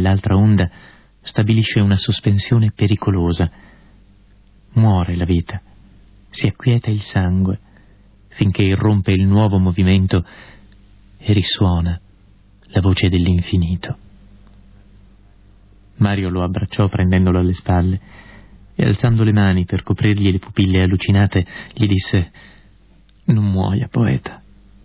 nell'altra onda stabilisce una sospensione pericolosa. Muore la vita, si acquieta il sangue, finché irrompe il nuovo movimento e risuona la voce dell'infinito. Mario lo abbracciò prendendolo alle spalle e alzando le mani per coprirgli le pupille allucinate gli disse: «Non muoia, poeta».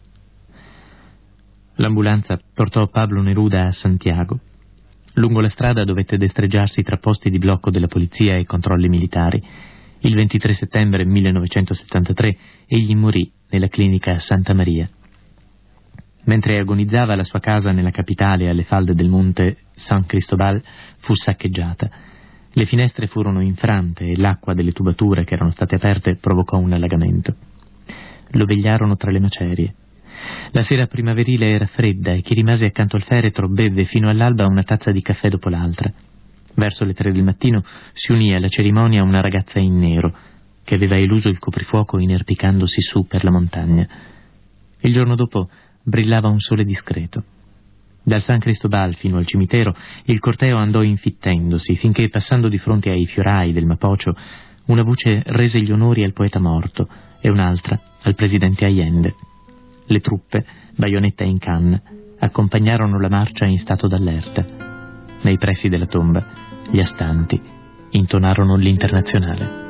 L'ambulanza portò Pablo Neruda a Santiago. Lungo la strada dovette destreggiarsi tra posti di blocco della polizia e controlli militari. Il 23 settembre 1973 egli morì nella clinica Santa Maria. Mentre agonizzava, la sua casa nella capitale alle falde del monte San Cristobal fu saccheggiata. Le finestre furono infrante e l'acqua delle tubature che erano state aperte provocò un allagamento. Lo vegliarono tra le macerie. La sera primaverile era fredda e chi rimase accanto al feretro bevve fino all'alba una tazza di caffè dopo l'altra. Verso le 3 del mattino si unì alla cerimonia una ragazza in nero che aveva eluso il coprifuoco inerpicandosi su per la montagna. Il giorno dopo brillava un sole discreto. Dal San Cristobal fino al cimitero il corteo andò infittendosi finché, passando di fronte ai fiorai del Mapocho, una voce rese gli onori al poeta morto e un'altra al presidente Allende. Le truppe, baionetta in canna, accompagnarono la marcia in stato d'allerta. Nei pressi della tomba, gli astanti intonarono l'Internazionale.